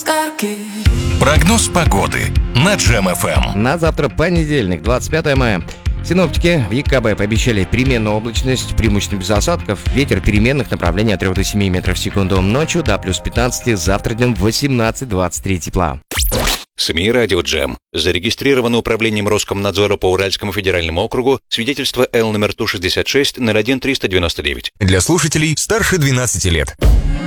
Прогноз погоды на Джем FM. На завтра понедельник, 25 мая. Синоптики в ЕКБ пообещали переменную облачность, преимущественно без осадков. Ветер переменных направлений от 3 до 7 метров в секунду. Ночью до плюс 15, завтра днем 18-23 тепла. СМИ «Радио Джем». Зарегистрировано управлением Роскомнадзора по Уральскому федеральному округу свидетельство Л номер Ту-66-01-399. Для слушателей старше 12 лет.